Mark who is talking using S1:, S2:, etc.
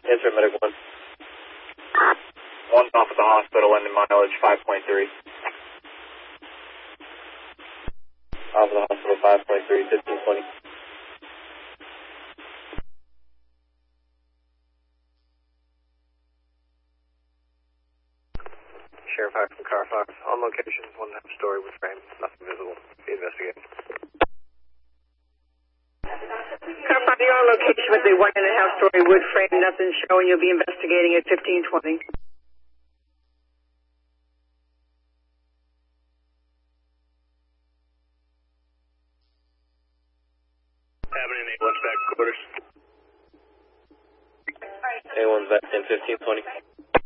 S1: Answer medic 1. One's off at the hospital, ending mileage 5.3. Off at the hospital 5.3, 1520.
S2: Sheriff Hawk from Car Fox. On location, 1.5 story with frame, nothing visible. Be investigating.
S3: Car Fox, you're on location with a 1.5 story wood frame, nothing showing. You'll be investigating at 1520.
S2: Happening, A1's back quarters.
S1: A1's back in 1520.